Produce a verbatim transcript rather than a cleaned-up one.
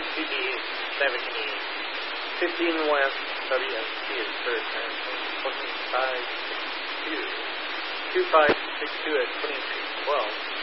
P D seventy, fifteen west, W S T is third transmission, fourteen five six two, two five six two at twenty-two twelve.